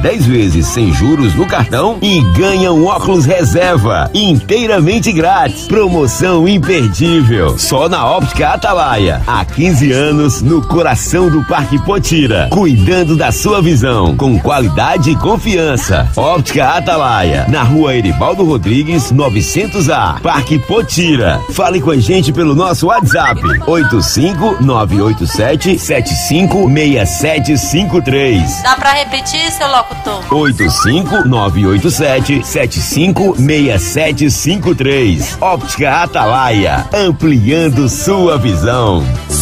10 vezes sem juros no cartão e ganha um óculos reserva inteiramente grátis. Promoção imperdível, só na Óptica Atalaia. Há 15 anos no coração do Parque Potira, cuidando da sua visão com qualidade e confiança. Óptica Atalaia, na Rua Eribaldo Rodrigues, 900A, Parque Potira. Fale com a gente pelo nosso WhatsApp 85987756753. Dá pra repetir, seu locutor? 85987756753. Óptica Atalaia, ampliando sua visão.